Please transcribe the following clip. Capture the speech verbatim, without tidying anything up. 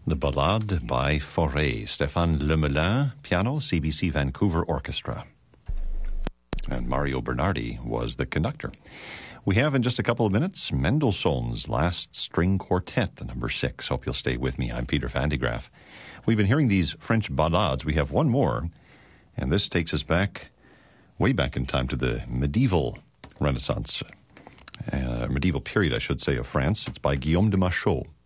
The Ballade by Fauré, Stéphane Lemelin, piano, C B C Vancouver Orchestra. And Mario Bernardi was the conductor. We have in just a couple of minutes Mendelssohn's Last String Quartet, the number six. Hope you'll stay with me. I'm Peter Van de Graaff. We've been hearing these French ballades. We have one more, and this takes us back, way back in time to the medieval Renaissance, uh, medieval period, I should say, of France. It's by Guillaume de Machaut.